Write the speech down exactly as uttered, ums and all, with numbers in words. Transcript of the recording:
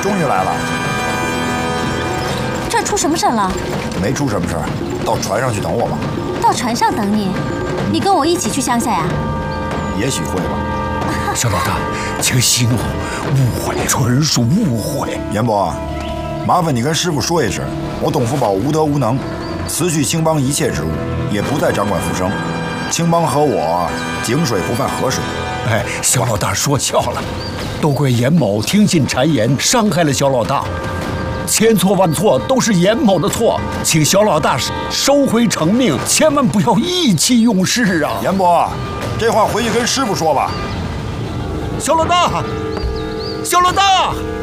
终于来了。 这儿出什么事了？ 没出什么事儿，到船上去等我吧。 到船上等你？你跟我一起去乡下呀？ 也许会吧。 小老大，请息怒，误会，纯属误会。 严伯，麻烦你跟师傅说一声，我董福宝无德无能，辞去青帮一切职务，也不再掌管浮生。青帮和我井水不犯河水。 哎，小老大说笑了，都怪严某听信谗言，伤害了小老大。千错万错都是严某的错，请小老大收回成命，千万不要意气用事啊！ 严伯，这话回去跟师傅说吧。 小老大，小老大。